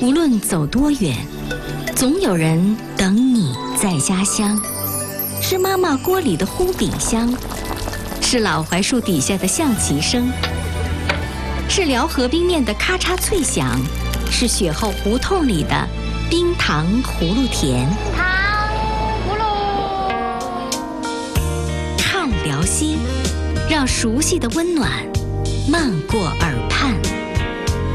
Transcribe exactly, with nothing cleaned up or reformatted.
无论走多远，总有人等你在家乡。是妈妈锅里的烀饼香，是老槐树底下的象棋声，是辽河冰面的咔嚓脆响，是雪后胡同里的冰糖葫芦甜。 糖葫芦。 看辽西，让熟悉的温暖漫过耳畔。